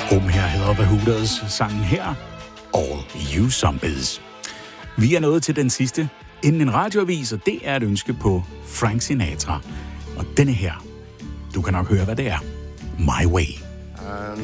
Her hedder The Hooters, sangen her, All You Zombies. Vi er nået til den sidste inden en radioavis, og det er et ønske på Frank Sinatra. Og denne her, du kan nok høre, hvad det er. My Way.